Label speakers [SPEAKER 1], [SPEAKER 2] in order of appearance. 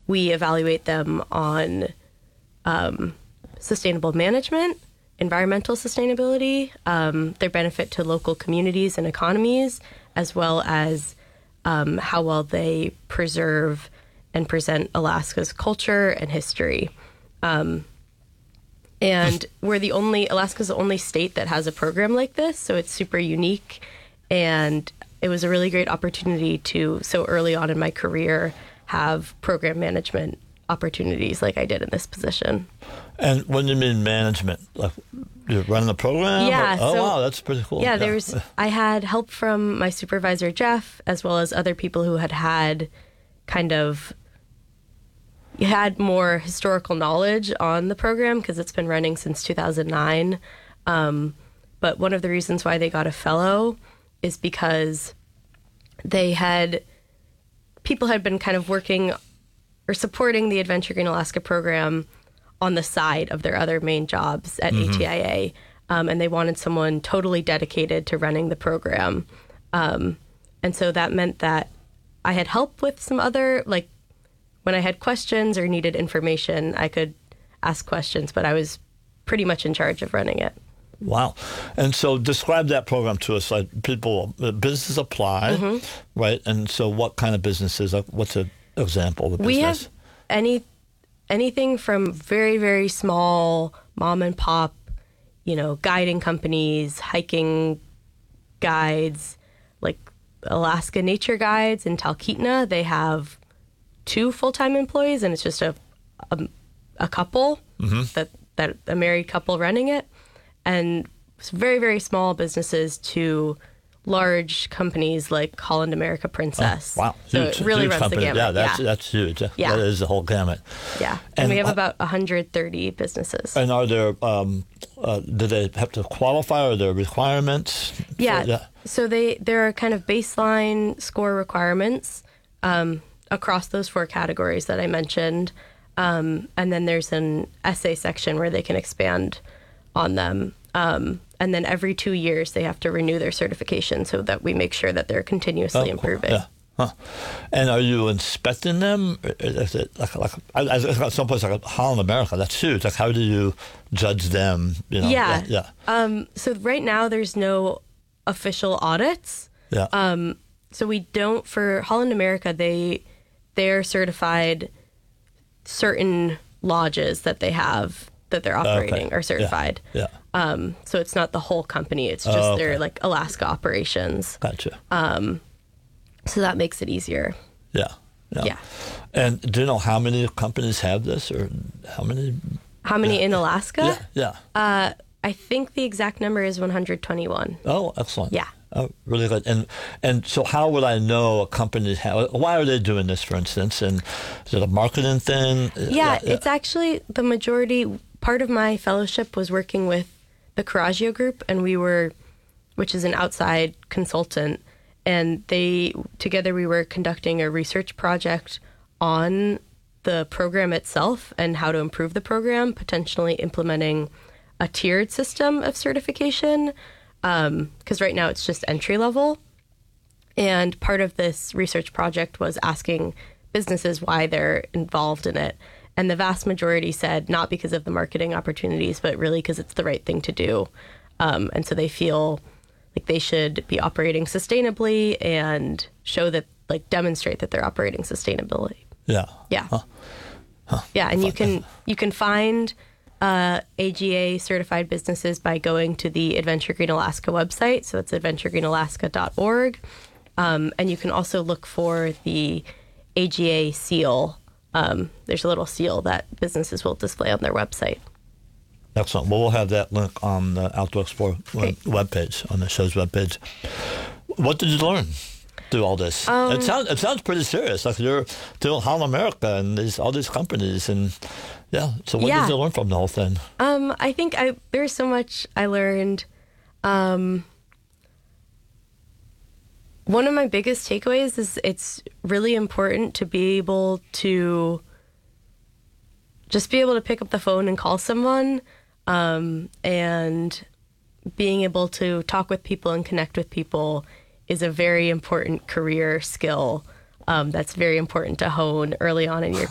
[SPEAKER 1] we evaluate them on sustainable management, environmental sustainability, their benefit to local communities and economies, as well as how well they preserve and present Alaska's culture and history. And Alaska's the only state that has a program like this, so it's super unique. And it was a really great opportunity to, so early on in my career, have program management opportunities like I did in this position.
[SPEAKER 2] And what do you mean management? Like you're running the program?
[SPEAKER 1] Yeah.
[SPEAKER 2] Wow, that's pretty cool.
[SPEAKER 1] Yeah, I had help from my supervisor, Jeff, as well as other people who had more historical knowledge on the program because it's been running since 2009. But one of the reasons why they got a fellow is because people had been kind of working or supporting the Adventure Green Alaska program on the side of their other main jobs at ATIA. And they wanted someone totally dedicated to running the program. And so that meant that I had help with some other, like when I had questions or needed information, I could ask questions, but I was pretty much in charge of running it.
[SPEAKER 2] Wow. And so describe that program to us. Like businesses apply, right? And so what kind of businesses, what's an example of a business?
[SPEAKER 1] We have anything from very, very small mom and pop, guiding companies, hiking guides, like Alaska Nature Guides in Talkeetna. They have 2 full-time employees, and it's just a couple, that a married couple running it. And it's very, very small businesses to large companies like Holland America Princess.
[SPEAKER 2] Oh, wow.
[SPEAKER 1] So it really runs
[SPEAKER 2] company.
[SPEAKER 1] the gamut.
[SPEAKER 2] Yeah, that's huge. Yeah. That is the whole gamut.
[SPEAKER 1] Yeah. And we have about 130 businesses.
[SPEAKER 2] And are there, do they have to qualify? Are there requirements?
[SPEAKER 1] Yeah. So there are kind of baseline score requirements across those 4 categories that I mentioned. And then there's an essay section where they can expand on them. And then every 2 years they have to renew their certification so that we make sure that they're continuously improving.
[SPEAKER 2] Yeah. Huh. And are you inspecting them? Is it like someplace like Holland America? That's huge. Like how do you judge them? Yeah.
[SPEAKER 1] So right now there's no official audits.
[SPEAKER 2] Yeah.
[SPEAKER 1] So we don't, for Holland America, they're certified. Certain lodges that they have that they're operating are certified.
[SPEAKER 2] Yeah.
[SPEAKER 1] So it's not the whole company. It's just their like Alaska operations.
[SPEAKER 2] Gotcha.
[SPEAKER 1] So that makes it easier.
[SPEAKER 2] Yeah. And do you know how many companies have this, or how many?
[SPEAKER 1] How many in Alaska?
[SPEAKER 2] Yeah.
[SPEAKER 1] I think the exact number is 121.
[SPEAKER 2] Oh, excellent.
[SPEAKER 1] Yeah.
[SPEAKER 2] Oh, really good. And so how would I know a company, why are they doing this, for instance? And is it a marketing thing?
[SPEAKER 1] Yeah, it's actually the majority. Part of my fellowship was working with the Coraggio Group, and which is an outside consultant, and together we were conducting a research project on the program itself and how to improve the program, potentially implementing a tiered system of certification, because right now it's just entry level. And part of this research project was asking businesses why they're involved in it. And the vast majority said not because of the marketing opportunities, but really because it's the right thing to do. And so they feel like they should be operating sustainably and demonstrate that they're operating sustainably.
[SPEAKER 2] Yeah.
[SPEAKER 1] Yeah. Yeah, and you can find AGA certified businesses by going to the Adventure Green Alaska website. So it's adventuregreenalaska.org. And you can also look for the AGA seal. There's a little seal that businesses will display on their website.
[SPEAKER 2] Excellent. Well, we'll have that link on the Outdoor Explorer webpage, on the show's webpage. What did you learn through all this? It sounds pretty serious. Like you're doing Holland America and all these companies, and So what did you learn from the whole thing?
[SPEAKER 1] I think there's so much I learned. One of my biggest takeaways is it's really important to be able to just be able to pick up the phone and call someone, and being able to talk with people and connect with people is a very important career skill that's very important to hone early on in your